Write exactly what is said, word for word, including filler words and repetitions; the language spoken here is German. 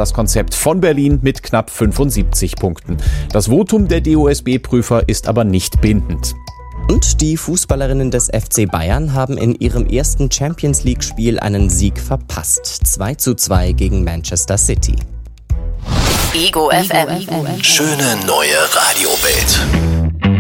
das Konzept von Berlin mit knapp fünfundsiebzig Punkten. Das Votum der D O S B-Prüfer ist aber nicht bindend. Und die Fußballerinnen des F C Bayern haben in ihrem ersten Champions-League-Spiel einen Sieg verpasst. zwei zu zwei gegen Manchester City. Ego F M. Schöne neue Radiowelt.